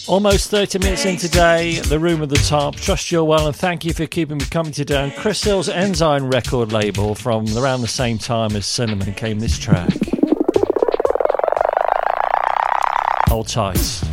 Almost 30 minutes in today, The Room at the Top. Trust you're well, and thank you for keeping me company today. On Chris Hill's Enzyme record label, from around the same time as Cinnamon, came this track. Hold tight.